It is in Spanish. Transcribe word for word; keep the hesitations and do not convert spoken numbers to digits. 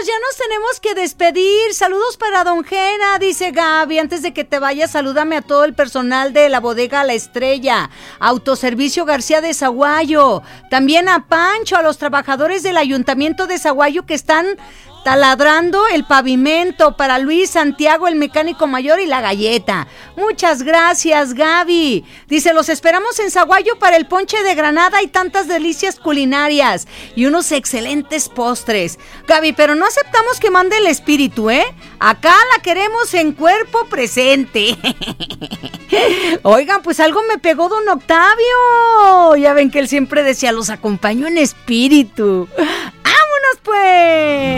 ya nos tenemos que despedir. Saludos para Don Gena, dice Gaby. Antes de que te vayas, salúdame a todo el personal de la bodega La Estrella, Autoservicio García de Zaguayo. También a Pancho, a los trabajadores del Ayuntamiento de Zaguayo que están taladrando el pavimento, para Luis Santiago, el mecánico mayor, y la galleta. Muchas gracias, Gaby. Dice, los esperamos en Zaguayo para el ponche de granada y tantas delicias culinarias y unos excelentes postres. Gaby, pero no aceptamos que mande el espíritu, ¿eh? Acá la queremos en cuerpo presente. Oigan, pues algo me pegó don Octavio. Ya ven que él siempre decía, los acompaño en espíritu. ¡Vámonos, pues!